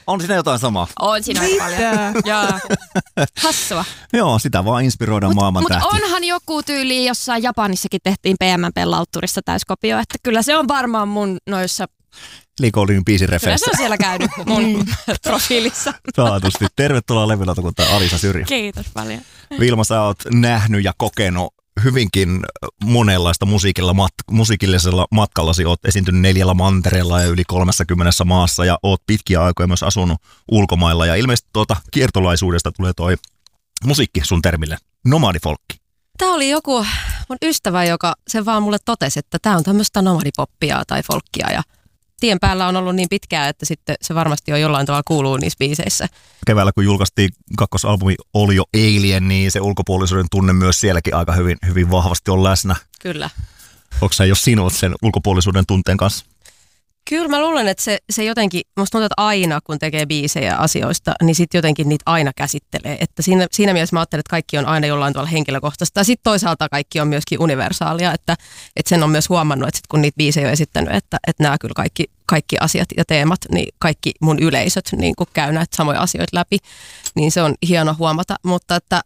On siinä jotain samaa. On siinä paljon. Joo. Hassua. Joo, sitä vaan inspiroidaan maailman tähtiä. Mutta onhan joku tyyli, jossain Japanissakin tehtiin PMMP-lautturissa täyskopio, että kyllä se on varmaan mun noissa... Liikoulin biisirefeissä. Kyllä se on siellä käynyt mun profiilissa. Taatusti. Tervetuloa levylautakuntaan Alisa Syrjä. Kiitos paljon. Vilma, sä oot nähnyt ja kokenut hyvinkin monenlaista musiikillisella matkallasi. Oot esiintynyt 4 mantereella ja yli 30 maassa ja oot pitkiä aikoja myös asunut ulkomailla. Ja ilmeisesti kiertolaisuudesta tulee toi musiikki sun termille. Nomadifolkki. Tämä oli joku mun ystävä, joka sen vaan mulle totesi, että tämä on tämmöistä nomadipoppia tai folkkia ja tien päällä on ollut niin pitkään, että sitten se varmasti on jollain tavalla kuuluu niissä biiseissä. Keväällä kun julkaistiin kakkosalbumi Oli jo Alien, niin se ulkopuolisuuden tunne myös sielläkin aika hyvin vahvasti on läsnä. Kyllä. Onko sä jo sinut sen ulkopuolisuuden tunteen kanssa? Kyllä mä luulen, että se jotenkin, musta tuntuu, että aina kun tekee biisejä asioista, niin sitten jotenkin niitä aina käsittelee. Että siinä mielessä mä ajattelen, että kaikki on aina jollain tavalla henkilökohtaista. Ja sitten toisaalta kaikki on myöskin universaalia, että sen on myös huomannut, että sit kun niitä biisejä on esittänyt, että nämä kyllä kaikki asiat ja teemat, niin kaikki mun yleisöt niin kun käy näitä samoja asioita läpi, niin se on hieno huomata. Mutta että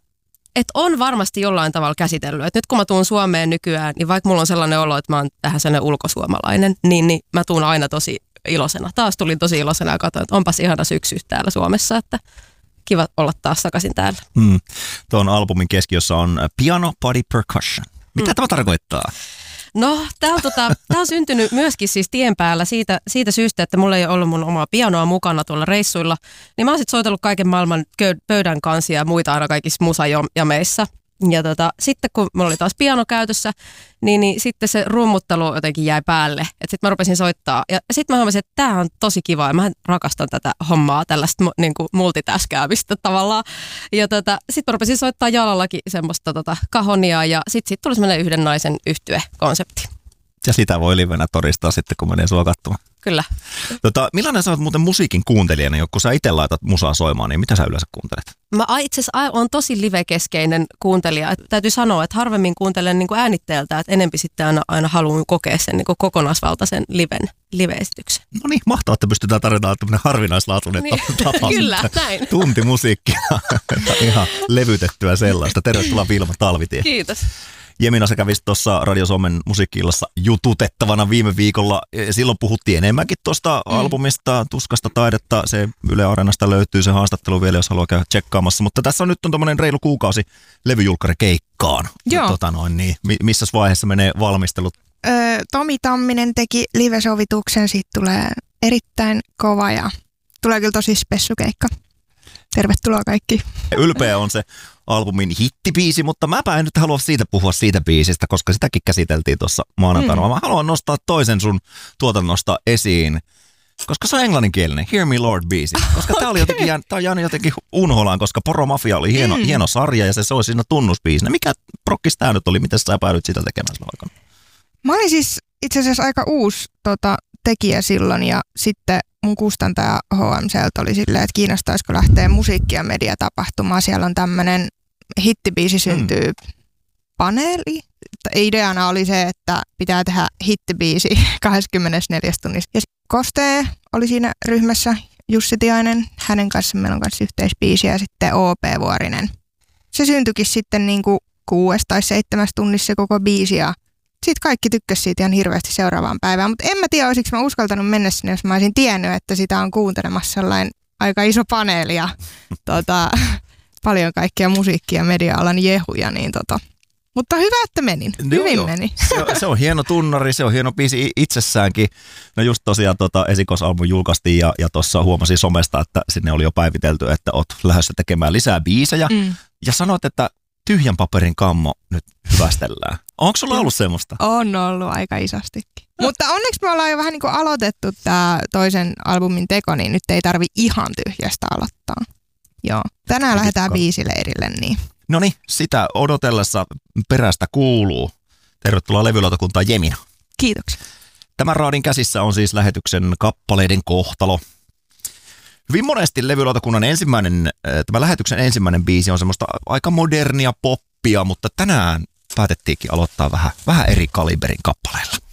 on varmasti jollain tavalla käsitellyt. Et nyt kun mä tuun Suomeen nykyään, niin vaikka mulla on sellainen olo, että mä oon tähän sellainen ulkosuomalainen, niin mä tuun aina tosi iloisena. Taas tulin tosi iloisena ja katsoin, että onpas ihana syksy täällä Suomessa, että kiva olla taas takaisin täällä. Tuon albumin keskiössä on piano, body, percussion. Mitä tämä tarkoittaa? No, tämä on syntynyt myöskin siis tien päällä siitä syystä, että mulla ei ole ollut mun omaa pianoa mukana tuolla reissuilla. Niin mä oon sitten soitellut kaiken maailman pöydän kansia ja muita aina kaikissa musajameissa. Ja sitten kun mulla oli taas piano käytössä, niin sitten se rummuttelu jotenkin jäi päälle. Että sitten mä rupesin soittaa. Ja sitten mä huomasin, että tää on tosi kiva ja mä rakastan tätä hommaa, tällaista niinku multitaskäämistä tavallaan. Ja sitten mä rupesin soittaa jalallakin semmoista kahonia ja sitten tuli semmoinen yhden naisen yhtye-konsepti. Ja sitä voi livenä todistaa sitten, kun menee sua katsomaan. Kyllä. Millainen sä oot muuten musiikin kuuntelijana, kun sä itse laitat musaa soimaan, niin mitä sä yleensä kuuntelet? Mä itse asiassa olen tosi live-keskeinen kuuntelija. Että täytyy sanoa, että harvemmin kuuntelen niin kuin äänitteeltä, että enempi sitten aina haluan kokea sen niin kuin kokonaisvaltaisen live-esityksen. No niin, mahtavaa, että pystytään tarjotaan tämmöinen harvinaislaatuinen tapa. Kyllä, näin. Tuntimusiikkia, ihan levytettyä sellaista. Tervetuloa Vilma Talvitie. Kiitos. Jemina, sä kävisit tuossa Radio Suomen musiikki-illassa jututettavana viime viikolla. Silloin puhuttiin enemmänkin tuosta albumista, Tuskasta taidetta. Se Yle Areenasta löytyy se haastattelu vielä, jos haluaa käydä tsekkaamassa. Mutta tässä on nyt tommoinen reilu kuukausi levyjulkkarikeikkaan. Joo. Missä vaiheessa menee valmistelut? Tomi Tamminen teki live-sovituksen, siitä tulee erittäin kova ja tulee kyllä tosi spessukeikka. Tervetuloa kaikki. Ylpeä on se albumin hittibiisi, mutta mäpä en nyt halua puhua siitä biisistä, koska sitäkin käsiteltiin tuossa maanantaina. Mä haluan nostaa toisen sun tuotannosta esiin, koska se on englanninkielinen, Hear Me Lord-biisi. Koska tää on jäänyt jotenkin unholaan, koska Poro Mafia oli hieno sarja ja se soi siinä tunnusbiisinä. Mikä prokkis tää nyt oli? Miten sä päädyit sitä tekemään silloin aikana? Mä olin siis itse asiassa aika uusi tekijä silloin ja sitten mun kustantaja HMCltä oli silleen, että kiinnostaisiko lähteä musiikki- ja mediatapahtumaan. Siellä on tämmöinen hittibiisi syntyy paneeli. Ideana oli se, että pitää tehdä hittibiisi 24 tunnissa. Ja Kostee oli siinä ryhmässä, Jussi Tiainen, hänen kanssa meillä on kanssa yhteisbiisi ja sitten OP Vuorinen. Se syntyikin sitten niin kuin 6 tai 7 tunnissa se koko biisi ja sitten kaikki tykkäsivät siitä ihan hirveästi seuraavaan päivään, mutta en mä tiedä, olisiko mä uskaltanut mennä sinne, jos mä olisin tiennyt, että sitä on kuuntelemassa sellainen aika iso paneeli ja paljon kaikkia musiikkia ja media-alan jehuja, niin mutta hyvä, että menin. Hyvin meni. Se on hieno tunnari, se on hieno biisi itsessäänkin. No just tosiaan esikoisalbumi julkaistiin ja tuossa huomasin somesta, että sinne oli jo päivitelty, että oot lähdössä tekemään lisää biisejä. Ja sanoit, että tyhjän paperin kammo nyt hyvästellään. Onko sulla ollut semmoista? On ollut aika isostikin. Mutta onneksi me ollaan jo vähän niin kuin aloitettu tämä toisen albumin teko, niin nyt ei tarvi ihan tyhjästä aloittaa. Joo. Tänään lähdetään biisileirille, niin. Noniin, sitä odotellessa perästä kuuluu. Tervetuloa levylautakuntaan Jemina. Kiitoksia. Tämän raadin käsissä on siis lähetyksen kappaleiden kohtalo. Hyvin monesti levylautakunnan tämä lähetyksen ensimmäinen biisi on semmoista aika modernia poppia, mutta tänään päätettiinkin aloittaa vähän eri kaliberin kappaleilla.